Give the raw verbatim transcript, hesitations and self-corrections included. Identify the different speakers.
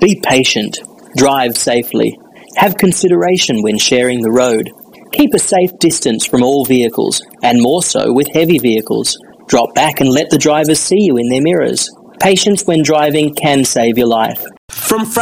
Speaker 1: Be patient. Drive safely. Have consideration when sharing the road. Keep a safe distance from all vehicles, and more so with heavy vehicles. Drop back and let the drivers see you in their mirrors. Patience when driving can save your life.
Speaker 2: From